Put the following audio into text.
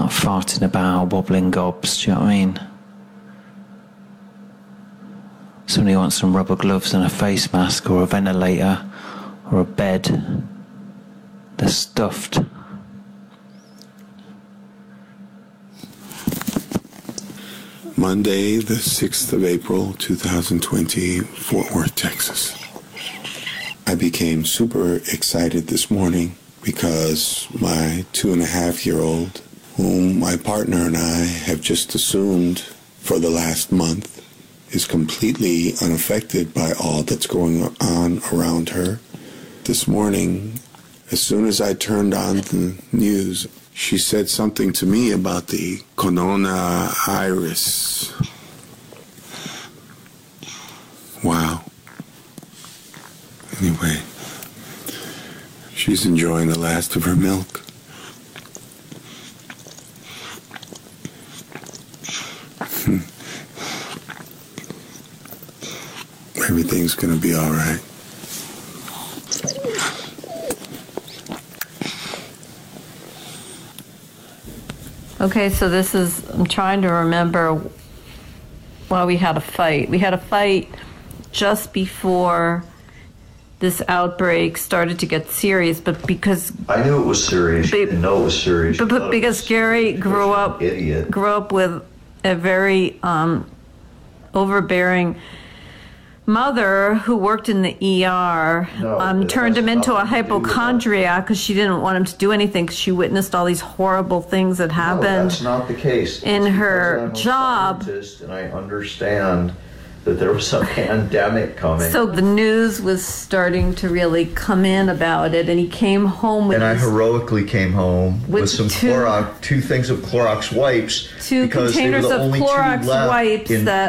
start farting about, wobbling gobs, do you know what I mean? Somebody wants some rubber gloves and a face mask or a ventilator or a bed. They're stuffed. Monday, the 6th of April, 2020, Fort Worth, Texas. I became super excited this morning because my 2.5-year-old, whom my partner and I have just assumed for the last month, is completely unaffected by all that's going on around her. This morning, as soon as I turned on the news, she said something to me about the coronavirus. Wow. Anyway, she's enjoying the last of her milk. Everything's gonna be all right. Okay, so this is, I'm trying to remember why we had a fight. We had a fight just before this outbreak started to get serious, but because I knew it was serious. I didn't know it was serious. But because Gary grew up with a very overbearing mother who worked in the ER, turned him into a hypochondriac because she didn't want him to do anything because she witnessed all these horrible things that happened. No, that's not the case. In her job. And I understand that there was a pandemic coming. So the news was starting to really come in about it, and he came home with and I heroically came home with some two things of Clorox wipes, two because containers they were the of only Clorox two left wipes in that